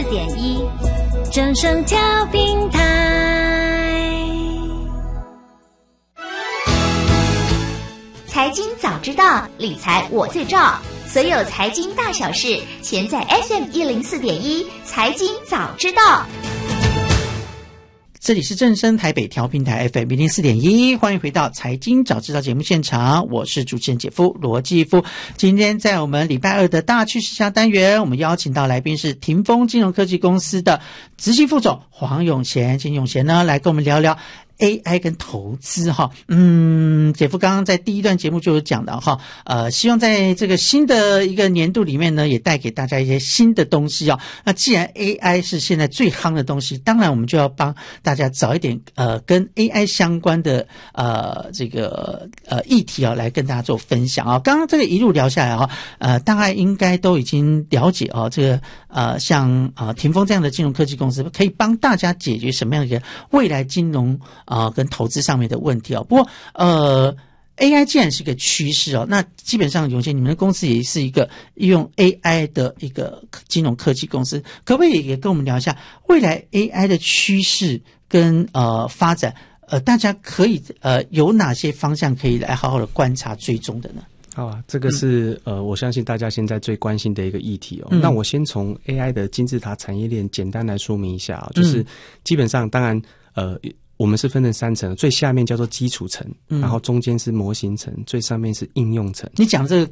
104.1正声调频台。 财经早知道，理财我最照。所有财经大小事，全在 FM104.1财经早知道。 这里是正声台北调频台 FM104.1，欢迎回到财经早知道节目现场，我是主持人姐夫罗继夫。今天在我们礼拜二的大趋势下单元，我们邀请到来宾是霆锋金融科技公司的执行副总黄永贤，请永贤呢来跟我们聊聊AI 跟投资哈。姐夫刚刚在第一段节目就有讲到哈，希望在这个新的一个年度里面呢，也带给大家一些新的东西啊。那既然 AI 是现在最夯的东西，当然我们就要帮大家找一点跟 AI 相关的这个议题啊，来跟大家做分享啊。刚刚这个一路聊下来哈，大概应该都已经了解哦，这个像霆锋这样的金融科技公司可以帮大家解决什么样的一个未来金融跟投资上面的问题哦。不过AI 既然是个趋势哦，那基本上永贤你们的公司也是一个用 AI 的一个金融科技公司，可不可以也跟我们聊一下未来 AI 的趋势跟发展？大家可以有哪些方向可以来好好的观察追踪的呢？ 好啊，这个是我相信大家现在最关心的一个议题哦。那我先从 AI 的金字塔产业链简单来说明一下啊，就是基本上当然我们是分成3层，最下面叫做基础层，然后中间是模型层，最上面是应用层。 你讲这个